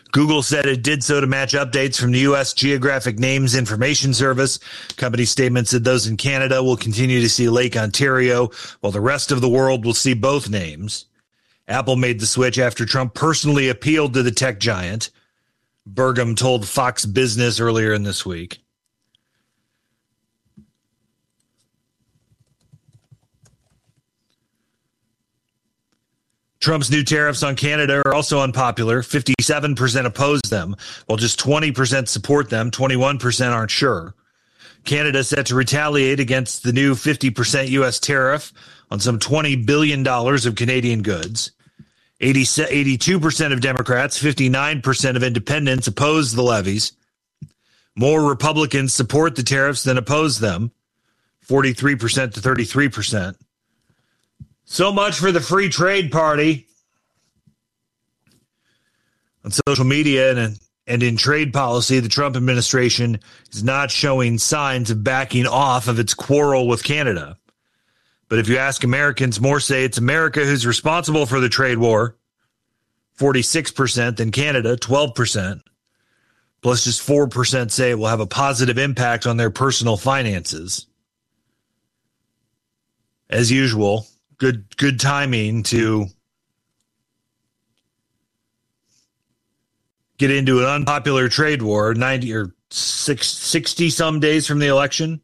Google said it did so to match updates from the U.S. Geographic Names Information Service. Company statement said those in Canada will continue to see Lake Ontario, while the rest of the world will see both names. Apple made the switch after Trump personally appealed to the tech giant. Burgum told Fox Business earlier in this week. Trump's new tariffs on Canada are also unpopular. 57% oppose them, while just 20% support them. 21% aren't sure. Canada set to retaliate against the new 50% U.S. tariff on some $20 billion of Canadian goods. 82% of Democrats, 59% of independents oppose the levies. More Republicans support the tariffs than oppose them, 43% to 33%. So much for the free trade party. On social media and in trade policy, the Trump administration is not showing signs of backing off of its quarrel with Canada. But if you ask Americans, more say it's America who's responsible for the trade war, 46%, than Canada, 12%. Plus just 4% say it will have a positive impact on their personal finances. As usual, good timing to get into an unpopular trade war 90 or 60 some days from the election.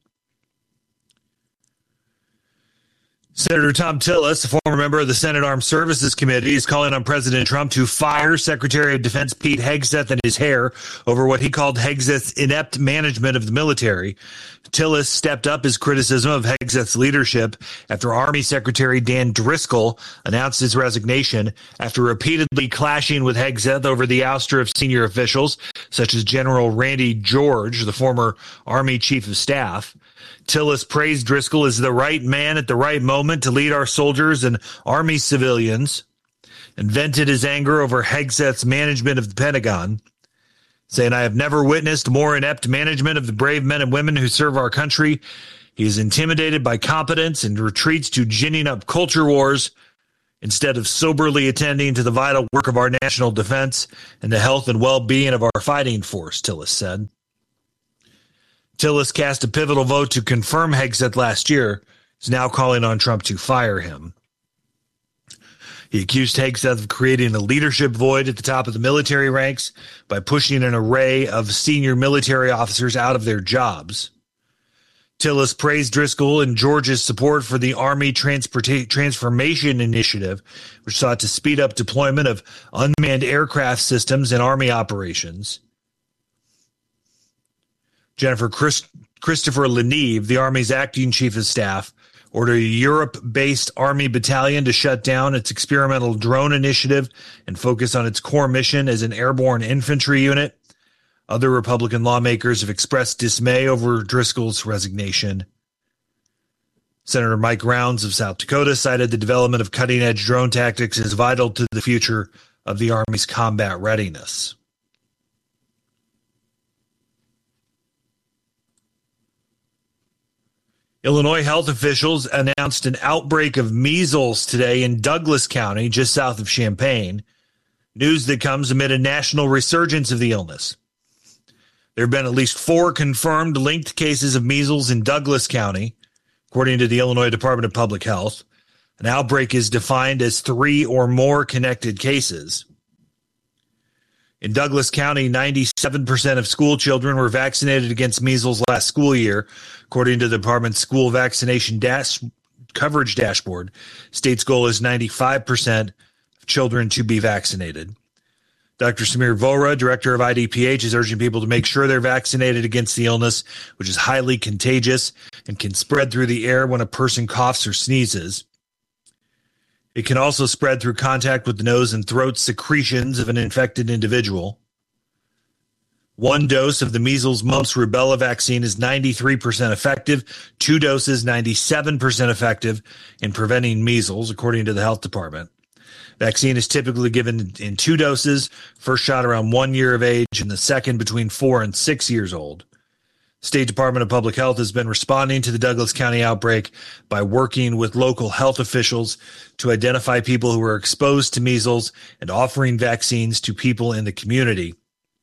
Senator Tom Tillis, a former member of the Senate Armed Services Committee, is calling on President Trump to fire Secretary of Defense Pete Hegseth and his hair over what he called Hegseth's inept management of the military. Tillis stepped up his criticism of Hegseth's leadership after Army Secretary Dan Driscoll announced his resignation after repeatedly clashing with Hegseth over the ouster of senior officials, such as General Randy George, the former Army Chief of Staff. Tillis praised Driscoll as the right man at the right moment to lead our soldiers and Army civilians, and vented his anger over Hegseth's management of the Pentagon, saying, "I have never witnessed more inept management of the brave men and women who serve our country. He is intimidated by competence and retreats to ginning up culture wars instead of soberly attending to the vital work of our national defense and the health and well-being of our fighting force," Tillis said. Tillis cast a pivotal vote to confirm Hegseth last year. He's now calling on Trump to fire him. He accused Hegseth of creating a leadership void at the top of the military ranks by pushing an array of senior military officers out of their jobs. Tillis praised Driscoll and George's support for the Army Transformation Initiative, which sought to speed up deployment of unmanned aircraft systems in Army operations. Christopher Leneve, the Army's acting chief of staff, ordered a Europe-based Army battalion to shut down its experimental drone initiative and focus on its core mission as an airborne infantry unit. Other Republican lawmakers have expressed dismay over Driscoll's resignation. Senator Mike Rounds of South Dakota cited the development of cutting-edge drone tactics as vital to the future of the Army's combat readiness. Illinois health officials announced an outbreak of measles today in Douglas County, just south of Champaign, news that comes amid a national resurgence of the illness. There have been at least 4 confirmed linked cases of measles in Douglas County, according to the Illinois Department of Public Health. An outbreak is defined as 3 or more connected cases. In Douglas County, 97% of school children were vaccinated against measles last school year, according to the department's school vaccination coverage dashboard. State's goal is 95% of children to be vaccinated. Dr. Samir Vora, director of IDPH, is urging people to make sure they're vaccinated against the illness, which is highly contagious and can spread through the air when a person coughs or sneezes. It can also spread through contact with the nose and throat secretions of an infected individual. 1 dose of the measles, mumps, rubella vaccine is 93% effective. 2 doses, 97% effective in preventing measles, according to the health department. Vaccine is typically given in 2 doses, first shot around 1 year of age and the second between 4 and 6 years old. State Department of Public Health has been responding to the Douglas County outbreak by working with local health officials to identify people who are exposed to measles and offering vaccines to people in the community.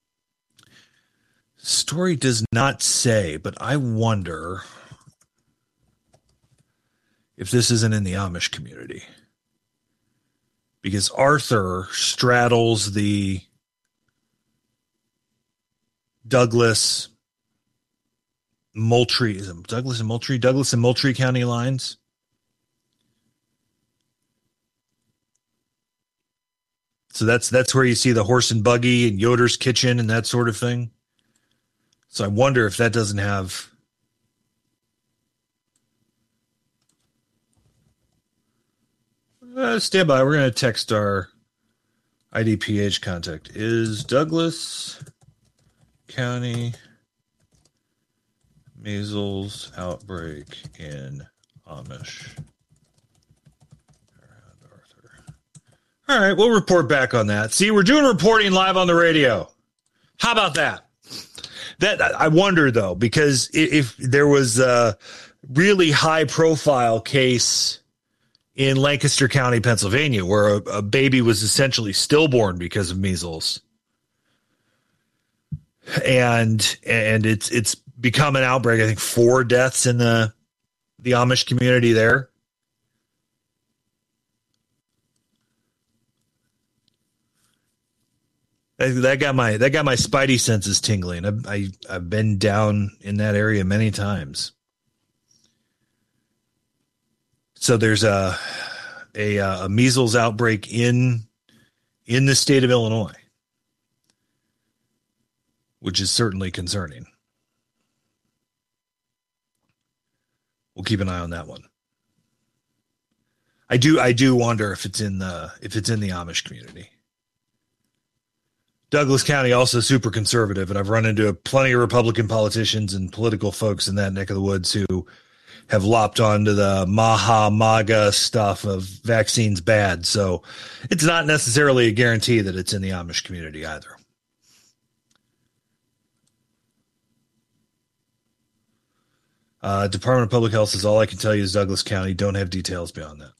Story does not say, but I wonder if this isn't in the Amish community. Because Arthur straddles the Douglas Moultrie, is it Douglas and Moultrie? Douglas and Moultrie County lines. So that's where you see the horse and buggy and Yoder's Kitchen and that sort of thing. So I wonder if that doesn't have stand by. We're going to text our IDPH contact. Is Douglas County measles outbreak in Amish? All right, we'll report back on that. See, we're doing reporting live on the radio. How about that? That I wonder, though, because if there was a really high-profile case in Lancaster County, Pennsylvania, where a baby was essentially stillborn because of measles, and it's become an outbreak. I think 4 deaths in the Amish community there. That got my spidey senses tingling. I've been down in that area many times. So there's a measles outbreak in the state of Illinois, which is certainly concerning. We'll keep an eye on that one. I do wonder if it's in the Amish community. Douglas County also super conservative, and I've run into plenty of Republican politicians and political folks in that neck of the woods who have lopped onto the MAGA stuff of vaccines bad. So it's not necessarily a guarantee that it's in the Amish community either. Department of Public Health says all I can tell you is Douglas County. Don't have details beyond that.